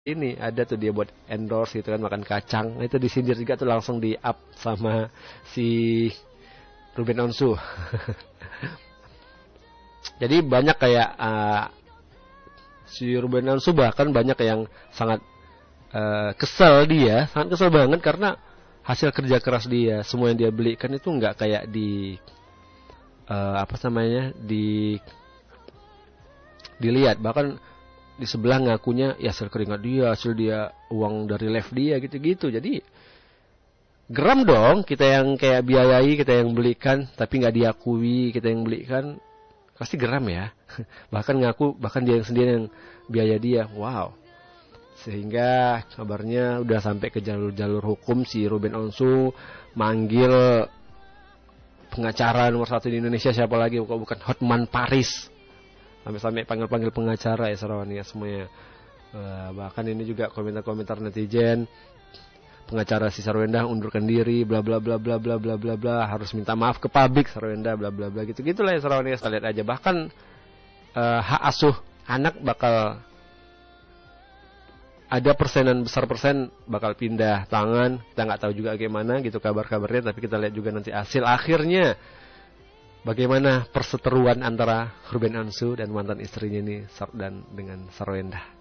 ini ada tuh dia buat endorse gitu kan makan kacang. Nah, itu disindir juga tuh langsung di up sama si Ruben Onsu. Jadi banyak kayak si Ruben Onsu bahkan banyak yang sangat kesel dia, sangat kesel banget karena hasil kerja keras dia, semua yang dia belikan itu nggak kayak di apa namanya dilihat, bahkan di sebelah ngakunya ya hasil keringat dia, hasil dia uang dari live dia gitu-gitu. Jadi geram dong kita yang kayak biayai, kita yang belikan tapi nggak diakui kita yang belikan, pasti geram ya. Bahkan ngaku, bahkan dia yang sendiri yang biaya dia. Wow. Sehingga kabarnya udah sampai ke jalur-jalur hukum, si Ruben Onsu manggil pengacara nomor 1 di Indonesia, siapa lagi kok bukan Hotman Paris. Sampai panggil-panggil pengacara ya Sarawan ya semuanya. Bahkan ini juga komentar-komentar netizen, pengacara si Sarwenda undurkan diri, bla bla bla bla bla bla bla bla, harus minta maaf ke publik Sarwenda, bla bla bla gitu-gitulah ya Sarawan ya. Kita lihat aja, bahkan hak asuh anak bakal ada persenan besar persen bakal pindah tangan. Kita nggak tahu juga bagaimana gitu kabar-kabarnya, tapi kita lihat juga nanti hasil akhirnya bagaimana perseteruan antara Ruben Onsu dan mantan istrinya ini dan dengan Sarwenda.